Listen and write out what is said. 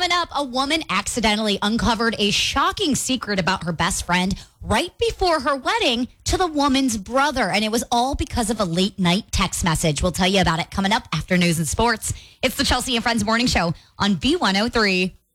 Coming up, a woman accidentally uncovered a shocking secret about her best friend right before her wedding to the woman's brother. And it was all because of a late night text message. We'll tell you about it coming up after news and sports. It's the Chelsea and Friends Morning Show on B103.